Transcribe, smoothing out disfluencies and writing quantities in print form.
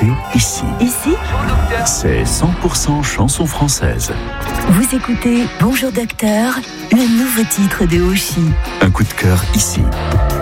ici. Ici, C'est 100% chanson française. vous écoutez Bonjour Docteur, le nouveau titre de Oshi. Un coup de cœur ici.